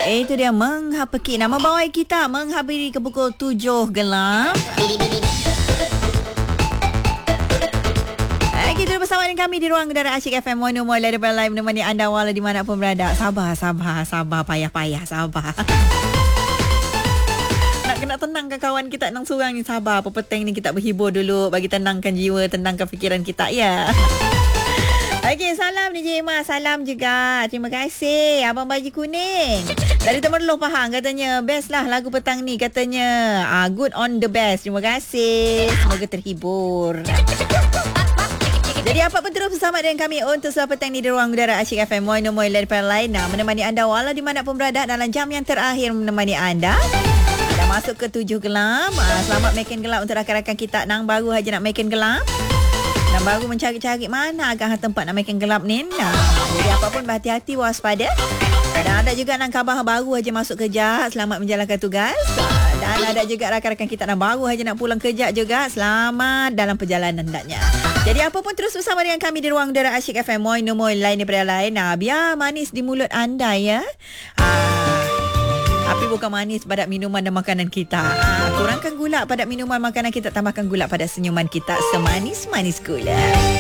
Itu dia menghapeki nama bawah kita menghabiri ke pukul 7 gelap. Kita bersama dengan kami di ruang udara Asyik FM Mono Mula daripada live menemani anda walau di mana pun berada. Sabar, payah, sabar. Nak tenangkan kawan kita nang surang ni, sabar. Petang ni kita berhibur dulu bagi tenangkan jiwa, tenangkan fikiran kita ya. Okey, salam DJ Emma, salam juga. Terima kasih Abang Baji Kuning. Dari Temerloh Pahang katanya best lah lagu petang ni katanya. Good on the best. Terima kasih. Semoga terhibur. Jadi apa pun terus bersama dengan kami untuk suara petang ni di ruang udara Asyik FM Mono Mula daripada Laina menemani anda walau di mana pun berada dalam jam yang terakhir menemani anda. Dah masuk ke 7 gelap. Selamat makin gelap untuk rakan-rakan kita nang baru aja nak makin gelap. Nang baru mencari-cari mana agak tempat nak makin gelap ni. Jadi apa pun berhati-hati, waspada. Dan ada juga nang khabar baru aja masuk kerja, selamat menjalankan tugas. Dan ada juga rakan-rakan kita nang baru aja nak pulang kerja juga, selamat dalam perjalanan hendaknya. Jadi apa pun terus bersama dengan kami di ruang udara Asyik FM Mono Mula lain daripada lain. Biar manis di mulut anda ya. Tapi bukan manis pada minuman dan makanan kita. Kurangkan gula pada minuman makanan kita, tambahkan gula pada senyuman kita. Semanis-manis gula.